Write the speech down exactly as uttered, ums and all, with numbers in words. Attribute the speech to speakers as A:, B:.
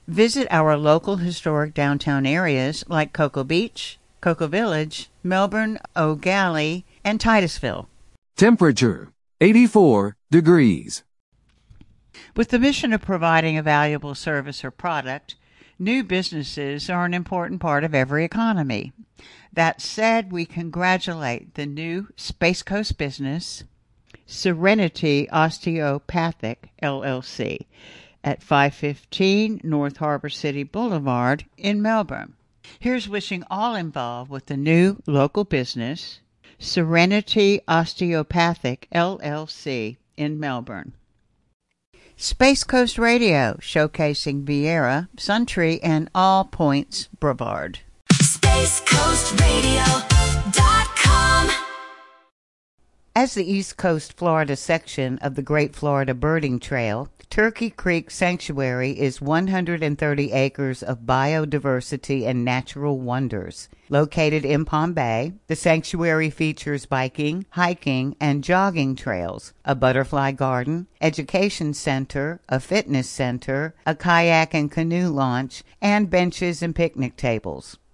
A: Visit our local historic downtown areas like Cocoa Beach, Cocoa Village, Melbourne, O'Galley, and Titusville.
B: Temperature, eighty-four degrees.
A: With the mission of providing a valuable service or product, new businesses are an important part of every economy. That said, we congratulate the new Space Coast business, Serenity Osteopathic, L L C, at five fifteen North Harbor City Boulevard in Melbourne. Here's wishing all involved with the new local business, Serenity Osteopathic, L L C, in Melbourne. Space Coast Radio, showcasing Viera, Suntree, and All Points Brevard.
C: space coast radio dot com.
A: As the East Coast Florida section of the Great Florida Birding Trail, Turkey Creek Sanctuary is one hundred thirty acres of biodiversity and natural wonders. Located in Palm Bay, the sanctuary features biking, hiking, and jogging trails, a butterfly garden, education center, a fitness center, a kayak and canoe launch, and benches and picnic tables.